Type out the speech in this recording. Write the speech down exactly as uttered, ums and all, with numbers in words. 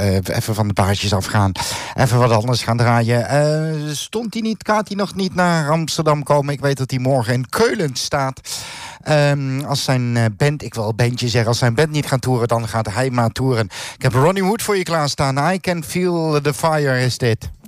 uh, even van de baasjes afgaan. Even wat anders gaan draaien. Uh, stond hij niet, gaat hij nog niet naar Amsterdam komen? Ik weet dat hij morgen in Keulen staat. Um, als zijn band, ik wil bandje zeggen, als zijn band niet gaat toeren, dan gaat hij maar toeren. Ik heb Ronnie Wood voor je klaarstaan. I Can Feel the Fire is dit.